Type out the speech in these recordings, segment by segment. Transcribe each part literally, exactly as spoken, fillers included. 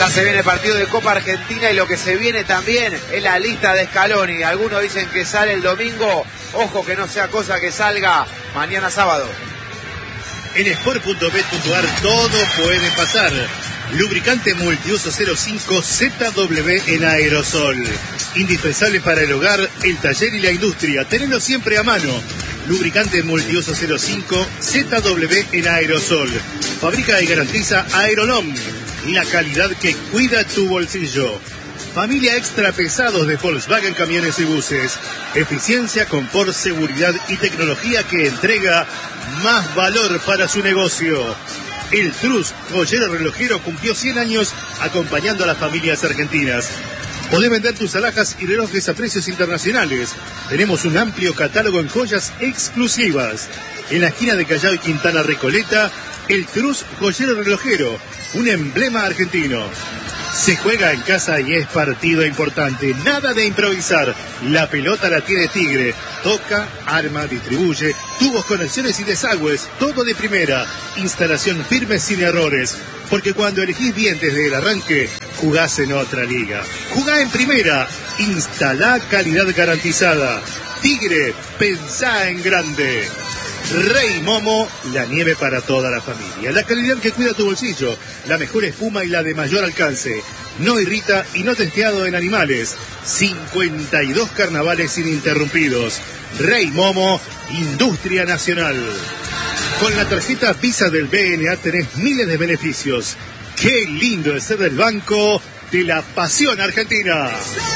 Ya se viene el partido de Copa Argentina y lo que se viene también es la lista de Scaloni. Algunos dicen que sale el domingo. Ojo que no sea cosa que salga mañana sábado. En sport punto bet punto ar todo puede pasar. Lubricante multiuso cero cinco Z W en aerosol. Indispensable para el hogar, el taller y la industria. Tenelo siempre a mano. Lubricante multiuso cero cinco Z W en aerosol. Fabrica y garantiza Aerolom. La calidad que cuida tu bolsillo. Familia extra pesados de Volkswagen Camiones y Buses. Eficiencia, confort, seguridad y tecnología que entrega más valor para su negocio. El Trus, joyero relojero, cumplió cien años acompañando a las familias argentinas. Podés vender tus alhajas y relojes a precios internacionales. Tenemos un amplio catálogo en joyas exclusivas. En la esquina de Callao y Quintana Recoleta, el Trus, joyero relojero, un emblema argentino. Se juega en casa y es partido importante. Nada de improvisar. La pelota la tiene Tigre. Toca, arma, distribuye, tubos, conexiones y desagües. Todo de primera. Instalación firme sin errores. Porque cuando elegís bien desde el arranque, jugás en otra liga. Jugá en primera. Instalá calidad garantizada. Tigre, pensá en grande. Rey Momo, la nieve para toda la familia. La calidad que cuida tu bolsillo, la mejor espuma y la de mayor alcance. No irrita y no testeado en animales. cincuenta y dos carnavales ininterrumpidos. Rey Momo, Industria Nacional. Con la tarjeta Visa del B N A tenés miles de beneficios. Qué lindo es ser del banco de la pasión argentina.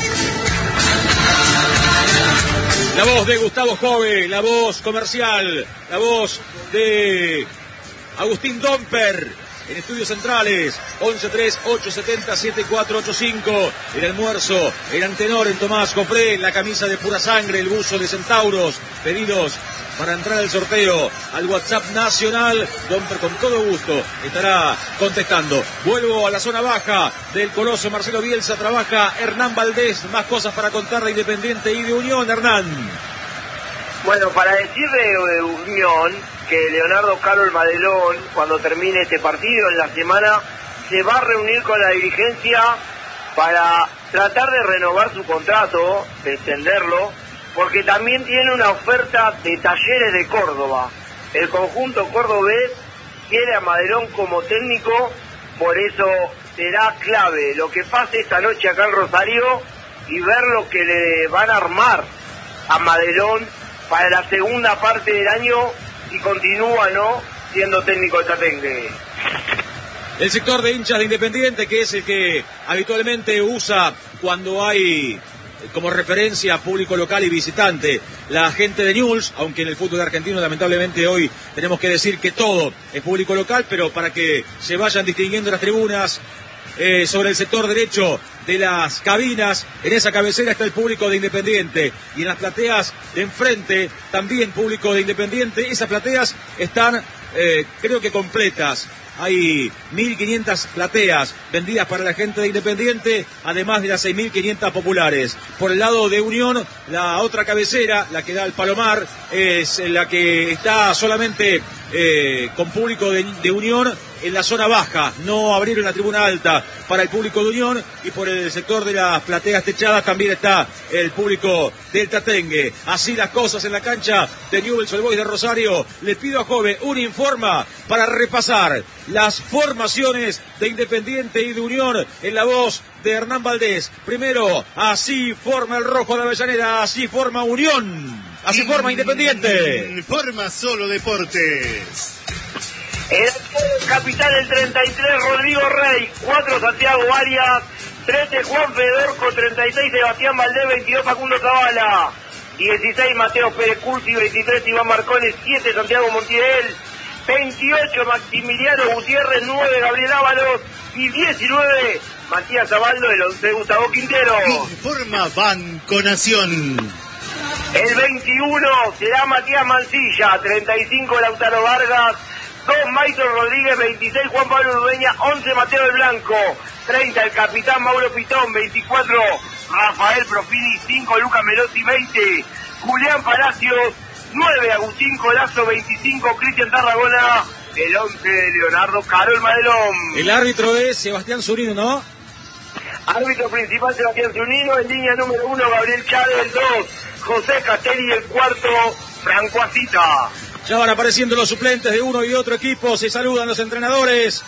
La voz de Gustavo Jove, la voz comercial, la voz de Agustín Domper en Estudios Centrales, once tres ocho siete cero siete cuatro ocho cinco, el almuerzo, el antenor en Tomás Cofré, la camisa de Pura Sangre, el buzo de Centauros, pedidos para entrar al sorteo al WhatsApp nacional. Domper con todo gusto estará contestando. Vuelvo a la zona baja del Coloso Marcelo Bielsa, trabaja Hernán Valdés. Más cosas para contar de Independiente y de Unión, Hernán. Bueno, para decir de, de Unión, que Leonardo Carol Madelón, cuando termine este partido en la semana, se va a reunir con la dirigencia para tratar de renovar su contrato, de extenderlo, porque también tiene una oferta de Talleres de Córdoba. El conjunto cordobés quiere a Madelón como técnico, por eso será clave lo que pase esta noche acá en Rosario y ver lo que le van a armar a Madelón para la segunda parte del año, si continúa, ¿no?, siendo técnico de Tatengue. El sector de hinchas de Independiente, que es el que habitualmente usa cuando hay como referencia público local y visitante la gente de Newell's, aunque en el fútbol argentino lamentablemente hoy tenemos que decir que todo es público local, pero para que se vayan distinguiendo las tribunas, eh, sobre el sector derecho de las cabinas, en esa cabecera está el público de Independiente, y en las plateas de enfrente también público de Independiente. Esas plateas están eh, creo que completas. Hay mil quinientas plateas vendidas para la gente de Independiente, además de las seis mil quinientas populares. Por el lado de Unión, la otra cabecera, la que da al Palomar, es la que está solamente eh, con público de, de Unión en la zona baja. No abrieron la tribuna alta para el público de Unión, y por el sector de las plateas techadas también está el público del Tatengue. Así las cosas en la cancha de Newell's Old Boys de Rosario. Le pido a Jove un informa para repasar las formaciones de Independiente y de Unión en la voz de Hernán Valdés. Primero, así forma el rojo de Avellaneda, así forma Unión, así forma Independiente. Forma Solo Deportes. El capitán del treinta y tres, Rodrigo Rey. cuatro, Santiago Arias. trece, Juan Fedorco. treinta y seis, Sebastián Valdés. veintidós, Facundo Zavala. dieciséis, Mateo Pérez Cursi. veintitrés, Iván Marcones. siete, Santiago Montiel. veintiocho, Maximiliano Gutiérrez. nueve, Gabriel Ábalos. Y diecinueve, Matías Zabaldo. El once, Gustavo Quintero. Informa Banco Nación. El veintiuno será Matías Mancilla. treinta y cinco, Lautaro Vargas. dos, Maito Rodríguez. veintiséis, Juan Pablo Urueña. once, Mateo del Blanco. treinta, el capitán Mauro Pitón. veinticuatro, Rafael Profini. cinco, Lucas Melotti. veinte, Julián Palacios. nueve, Agustín Colazo. veinticinco, Cristian Tarragona. El once, Leonardo Carol Madelón. El árbitro es Sebastián Zurino, ¿no? Árbitro principal Sebastián Zunino, en línea número uno Gabriel Chávez, el dos José Castelli, el cuarto Franco Asita. Ya van apareciendo los suplentes de uno y de otro equipo, se saludan los entrenadores,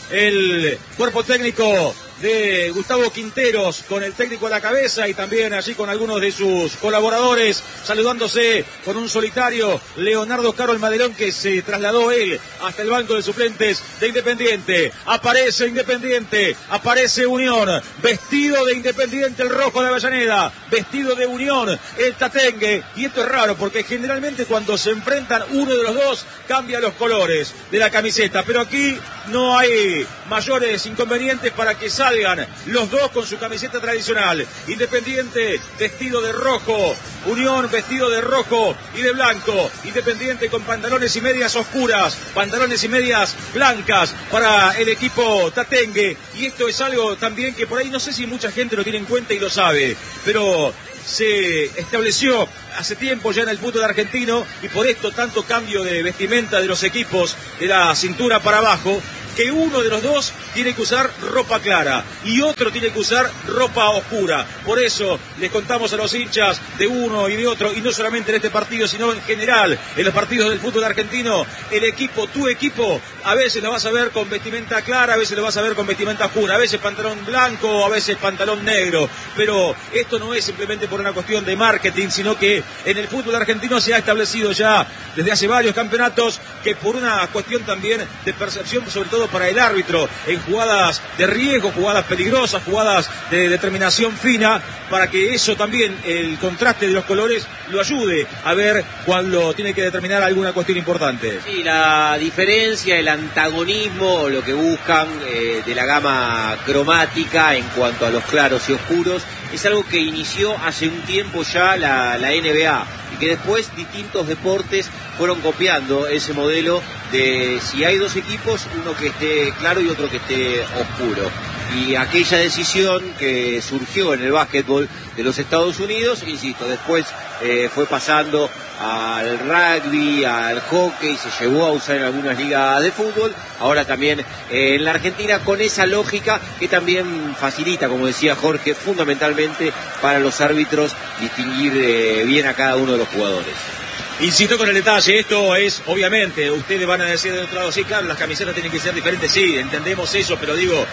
el cuerpo técnico de Gustavo Quinteros con el técnico a la cabeza y también allí con algunos de sus colaboradores, saludándose con un solitario Leonardo Caro Madelón, que se trasladó él hasta el banco de suplentes de Independiente. Aparece Independiente, aparece Unión, vestido de Independiente el rojo de Avellaneda, vestido de Unión el Tatengue, y esto es raro porque generalmente cuando se enfrentan uno de los dos cambia los colores de la camiseta, pero aquí no hay mayores inconvenientes para que salgan los dos con su camiseta tradicional. Independiente vestido de rojo, Unión vestido de rojo y de blanco. Independiente con pantalones y medias oscuras, pantalones y medias blancas para el equipo Tatengue. Y esto es algo también que por ahí no sé si mucha gente lo tiene en cuenta y lo sabe, pero se estableció hace tiempo ya en el fútbol argentino, y por esto tanto cambio de vestimenta de los equipos de la cintura para abajo, que uno de los dos tiene que usar ropa clara y otro tiene que usar ropa oscura. Por eso les contamos a los hinchas de uno y de otro, y no solamente en este partido, sino en general, en los partidos del fútbol argentino, el equipo, tu equipo, a veces lo vas a ver con vestimenta clara, a veces lo vas a ver con vestimenta oscura, a veces pantalón blanco, a veces pantalón negro, pero esto no es simplemente por una cuestión de marketing, sino que en el fútbol argentino se ha establecido ya desde hace varios campeonatos que por una cuestión también de percepción, sobre todo para el árbitro, en jugadas de riesgo, jugadas peligrosas, jugadas de determinación fina, para que eso también, el contraste de los colores, lo ayude a ver cuando tiene que determinar alguna cuestión importante. Sí, la diferencia, el antagonismo, lo que buscan eh, de la gama cromática en cuanto a los claros y oscuros, es algo que inició hace un tiempo ya la, la N B A, y que después distintos deportes fueron copiando ese modelo de si hay dos equipos, uno que esté claro y otro que esté oscuro. Y aquella decisión que surgió en el básquetbol de los Estados Unidos, insisto, después eh, fue pasando al rugby, al hockey, se llevó a usar en algunas ligas de fútbol, ahora también eh, en la Argentina, con esa lógica que también facilita, como decía Jorge, fundamentalmente para los árbitros distinguir eh, bien a cada uno de los jugadores. Insisto con el detalle, esto es, obviamente, ustedes van a decir de otro lado, sí, claro, las camisetas tienen que ser diferentes, sí, entendemos eso, pero digo,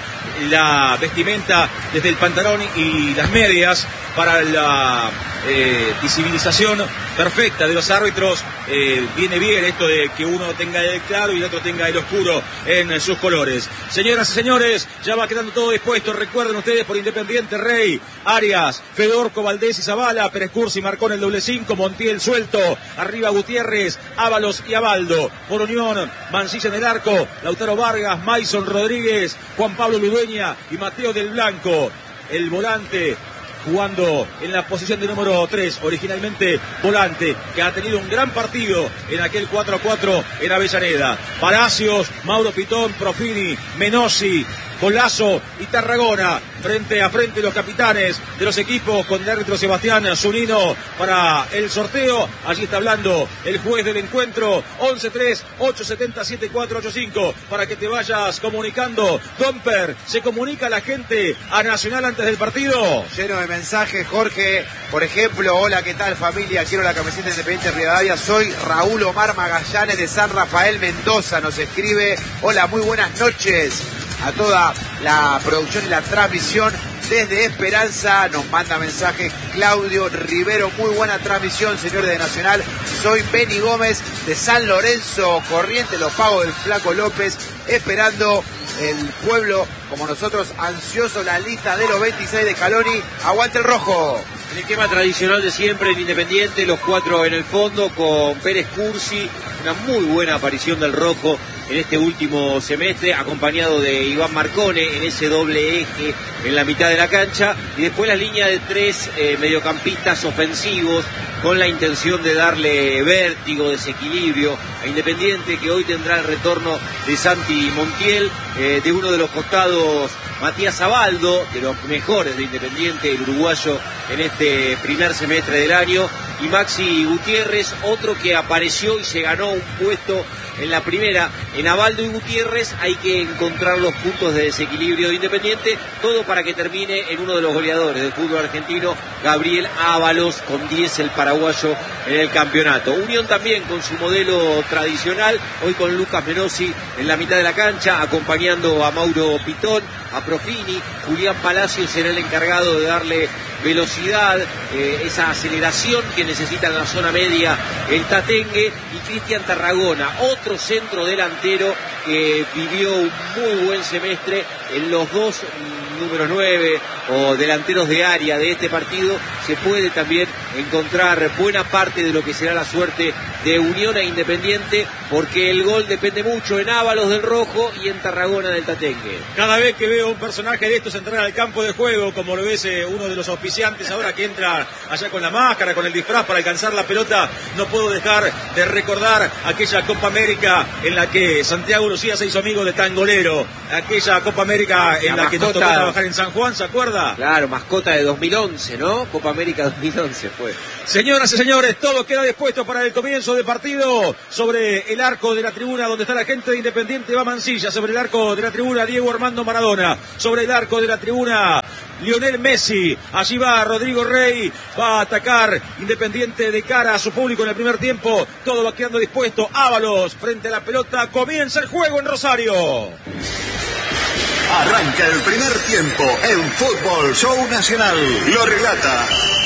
la vestimenta desde el pantalón y las medias para la eh, visibilización perfecta de los árbitros, eh, viene bien esto de que uno tenga el claro y el otro tenga el oscuro en sus colores. Señoras y señores, ya va quedando todo dispuesto. Recuerden ustedes, por Independiente, Rey, Arias, Fedorco, Valdés y Zavala, Pérez Cursi marcó en el doble cinco, Montiel suelto, arriba Gutiérrez, Ábalos y Abaldo. Por Unión, Mancilla en el arco, Lautaro Vargas, Maison Rodríguez, Juan Pablo Ludueña y Mateo del Blanco. El volante jugando en la posición de número tres, originalmente volante, que ha tenido un gran partido en aquel cuatro a cuatro en Avellaneda. Palacios, Mauro Pitón, Profini, Menossi, Colazo y Tarragona, frente a frente los capitanes de los equipos, con el árbitro Sebastián Zunino para el sorteo. Allí está hablando el juez del encuentro. Once tres ocho siete siete cuatro ocho cinco para que te vayas comunicando. Domper, se comunica la gente a Nacional antes del partido. Lleno de mensajes, Jorge. Por ejemplo, hola, ¿qué tal, familia? Quiero la camiseta Independiente Rivadavia. Soy Raúl Omar Magallanes de San Rafael, Mendoza. Nos escribe, hola, muy buenas noches a toda la producción y la transmisión desde Esperanza. Nos manda mensaje Claudio Rivero, muy buena transmisión, señores de Nacional. Soy Benny Gómez de San Lorenzo, Corrientes, los pagos del Flaco López, esperando el pueblo como nosotros, ansioso la lista de los veintiséis de Scaloni. Aguante el rojo. El esquema tradicional de siempre en Independiente, los cuatro en el fondo con Pérez Cursi, una muy buena aparición del rojo en este último semestre, acompañado de Iván Marcone en ese doble eje en la mitad de la cancha, y después la línea de tres eh, mediocampistas ofensivos con la intención de darle vértigo, desequilibrio a Independiente, que hoy tendrá el retorno de Santi Montiel, eh, de uno de los costados Matías Abaldo, de los mejores de Independiente, el uruguayo en este primer semestre del año, y Maxi Gutiérrez, otro que apareció y se ganó un puesto en la primera en Abaldo y Gutiérrez hay que encontrar los puntos de desequilibrio de Independiente, todo para que termine en uno de los goleadores del fútbol argentino, Gabriel Ábalos, con diez el paraguayo en el campeonato. Unión también con su modelo tradicional, hoy con Lucas Menossi en la mitad de la cancha, acompañando a Mauro Pitón, a Profini. Julián Palacios será el encargado de darle velocidad, eh, esa aceleración que necesita en la zona media el Tatengue, y Cristian Tarragona, otro centro delantero que vivió un muy buen semestre en los dos números nueve o delanteros de área de este partido. Se puede también encontrar buena parte de lo que será la suerte de Unión e Independiente, porque el gol depende mucho en Ábalos del Rojo y en Tarragona del Tatengue. Cada vez que veo un personaje de estos entrar al campo de juego, como lo ves eh, uno de los auspiciantes ahora que entra allá con la máscara, con el disfraz para alcanzar la pelota, no puedo dejar de recordar aquella Copa América en la que Santiago Lucía se hizo amigo de Tangolero, aquella Copa América en la, la que nos tocó trabajar en San Juan, ¿se acuerda? Claro, mascota de dos mil once, ¿no? Copa América dos mil once fue. Señoras y señores, todo queda dispuesto para el comienzo de partido. Sobre el arco de la tribuna donde está la gente de Independiente va Mansilla, sobre el arco de la tribuna Diego Armando Maradona, sobre el arco de la tribuna Lionel Messi, allí va Rodrigo Rey, va a atacar Independiente de cara a su público en el primer tiempo, todo va quedando dispuesto. Ábalos frente a la pelota, comienza el juego en Rosario. Arranca el primer tiempo en Fútbol Show Nacional. Lo relata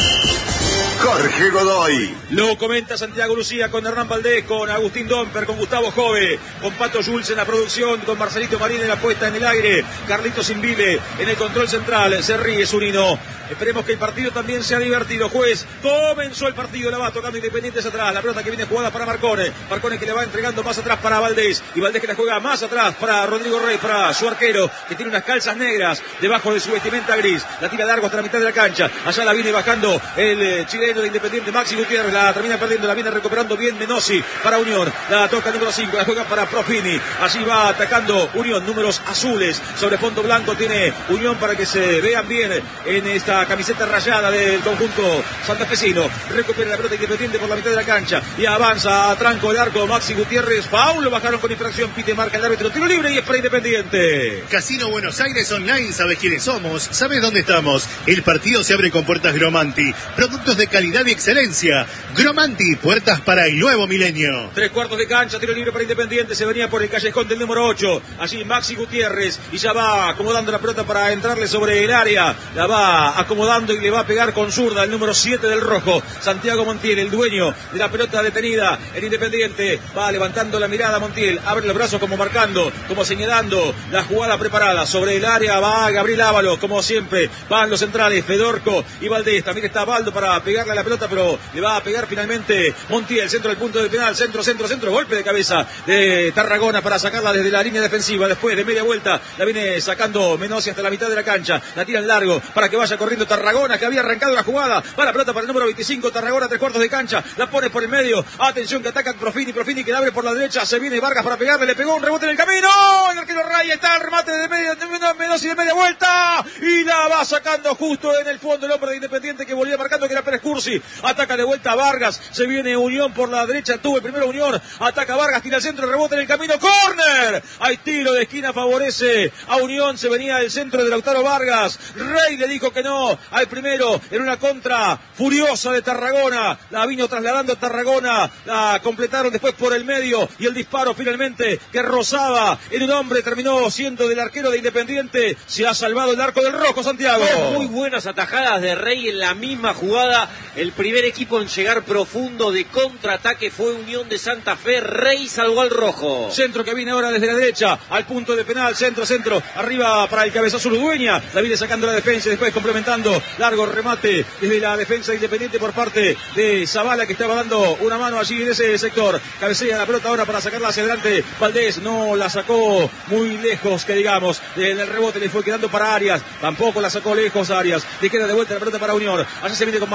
Jorge Godoy. Lo comenta Santiago Lucía con Hernán Valdés, con Agustín Domper, con Gustavo Jove, con Pato Jules en la producción, con Marcelito Marín en la puesta en el aire, Carlitos Invile en el control central. Se ríe Zunino. Esperemos que el partido también sea divertido. Juez, comenzó el partido, la va tocando Independiente hacia atrás. La pelota que viene jugada para Marcone. Marcone que le va entregando más atrás para Valdés. Y Valdés que la juega más atrás para Rodrigo Rey, para su arquero, que tiene unas calzas negras debajo de su vestimenta gris. La tira largo hasta la mitad de la cancha. Allá la viene bajando el eh, chileno de Independiente, Maxi Gutiérrez. La termina perdiendo, la viene recuperando bien Menossi para Unión. La toca el número cinco, la juega para Profini. Allí va atacando Unión, números azules sobre fondo blanco tiene Unión para que se vean bien en esta camiseta rayada del conjunto santafesino. Recupera la pelota Independiente por la mitad de la cancha y avanza a tranco el arco Maxi Gutiérrez. Foul, lo bajaron con infracción, pite marca el árbitro, tiro libre y es para Independiente. Casino Buenos Aires Online, ¿sabes quiénes somos? ¿Sabes dónde estamos? El partido se abre con puertas Gromanti, productos de calidad y excelencia. Gromanti, puertas para el nuevo milenio. Tres cuartos de cancha, tiro libre para Independiente, se venía por el callejón del número ocho, allí Maxi Gutiérrez y ya va acomodando la pelota para entrarle sobre el área, la va acomodando y le va a pegar con zurda el número siete del rojo, Santiago Montiel, el dueño de la pelota detenida en Independiente. Va levantando la mirada Montiel, abre los brazos como marcando, como señalando la jugada preparada. Sobre el área va Gabriel Ábalos, como siempre, van los centrales, Fedorco y Valdés. También está Baldo para pegarle a la pelota, pero le va a pegar finalmente Montiel, centro del punto del penal, centro, centro, centro, golpe de cabeza de Tarragona para sacarla desde la línea defensiva. Después de media vuelta la viene sacando Menossi hasta la mitad de la cancha, la tira en largo para que vaya corriendo Tarragona, que había arrancado la jugada. Va la pelota para el número veinticinco, Tarragona, tres cuartos de cancha, la pone por el medio. Atención que ataca Profini, Profini que la abre por la derecha, se viene Vargas para pegarle, le pegó un rebote en el camino. El arquero Raya está el remate de media, de Menossi de media vuelta y la va sacando justo en el fondo el hombre de Independiente que volvía marcando, que era Pérez Cursi. Ataca de vuelta Vargas, se viene Unión por la derecha, tuvo el primero Unión, ataca Vargas, tira el centro, el rebote en el camino, córner. Hay tiro de esquina, favorece a Unión, se venía el centro de Lautaro Vargas. Rey le dijo que no al primero en una contra furiosa de Tarragona, la vino trasladando a Tarragona, la completaron después por el medio y el disparo finalmente que rozaba en un hombre terminó siendo del arquero de Independiente. Se ha salvado el arco del rojo, Santiago. Muy buenas atajadas de Rey en la misma jugada. El primer equipo en llegar profundo de contraataque fue Unión de Santa Fe. Rey salvó al rojo. Centro que viene ahora desde la derecha al punto de penal, centro, centro, arriba para el cabezazo Ludueña, la viene sacando la defensa y después complementando, largo remate desde la defensa Independiente por parte de Zavala, que estaba dando una mano allí en ese sector. Cabecea la pelota ahora para sacarla hacia adelante. Valdés no la sacó muy lejos, que digamos, en el rebote le fue quedando para Arias, tampoco la sacó lejos Arias, le queda de vuelta la pelota para Unión. Allí se viene con Mateo del Blanco,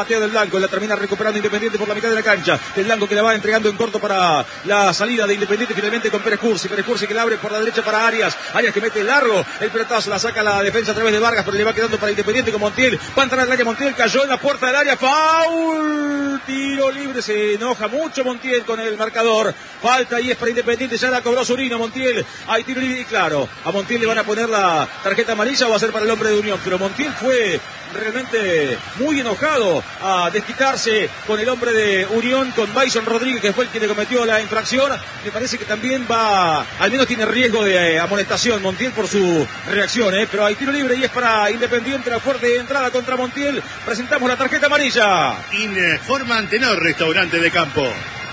Blanco, la termina recuperando Independiente por la mitad de la cancha. Del Blanco que la va entregando en corto para la salida de Independiente finalmente con Pérez Cursi. Pérez Cursi que la abre por la derecha para Arias. Arias que mete largo el pelotazo, la saca la defensa a través de Vargas, pero le va quedando para Independiente con Montiel. Va a entrar al área Montiel, cayó en la puerta del área. Foul, tiro libre, se enoja mucho Montiel con el marcador. Falta y es para Independiente, ya la cobró Zurino. Montiel, hay tiro libre y claro, a Montiel le van a poner la tarjeta amarilla o va a ser para el hombre de Unión, pero Montiel fue realmente muy enojado a desquitarse con el hombre de Unión, con Bison Rodríguez, que fue el que le cometió la infracción. Me parece que también va, al menos tiene riesgo de eh, amonestación Montiel por su reacción, eh, pero hay tiro libre y es para Independiente, la fuerte entrada contra Montiel. Presentamos la tarjeta amarilla. Informa Antenor, restaurante de campo.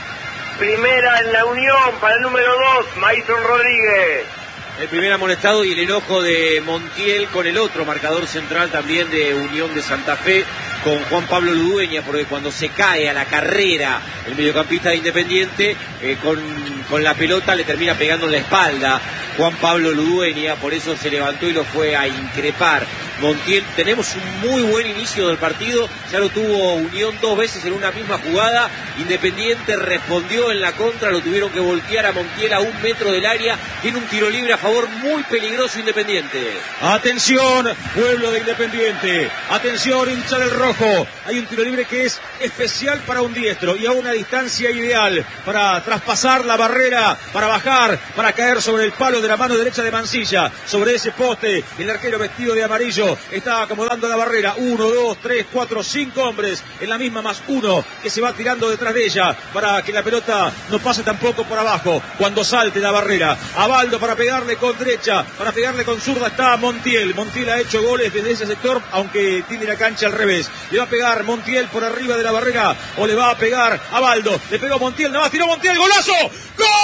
Primera en la Unión para el número dos, Bison Rodríguez. El primer amonestado y el enojo de Montiel con el otro marcador central también de Unión de Santa Fe, con Juan Pablo Ludueña, porque cuando se cae a la carrera el mediocampista de Independiente, eh, con, con la pelota le termina pegando en la espalda Juan Pablo Ludueña, por eso se levantó y lo fue a increpar. Montiel, tenemos un muy buen inicio del partido, ya lo tuvo Unión dos veces en una misma jugada, Independiente respondió en la contra, lo tuvieron que voltear a Montiel a un metro del área, tiene un tiro libre a favor muy peligroso Independiente. Atención, pueblo de Independiente, atención hincha del rojo, hay un tiro libre que es especial para un diestro y a una distancia ideal para traspasar la barrera, para bajar, para caer sobre el palo de la mano derecha de Mancilla, sobre ese poste, el arquero vestido de amarillo está acomodando la barrera, uno, dos, tres, cuatro, cinco hombres en la misma más uno que se va tirando detrás de ella para que la pelota no pase tampoco por abajo cuando salte la barrera. Abaldo para pegarle con derecha, para pegarle con zurda está Montiel. Montiel ha hecho goles desde ese sector, aunque tiene la cancha al revés. Le va a pegar Montiel por arriba de la barrera o le va a pegar Abaldo. Le pegó Montiel, nada más tiró Montiel, ¡golazo! ¡Gol!